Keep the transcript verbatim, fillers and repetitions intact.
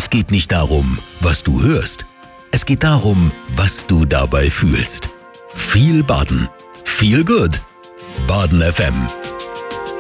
Es geht nicht darum, was du hörst. Es geht darum, was du dabei fühlst. Viel Baden. Viel Good. Baden F M.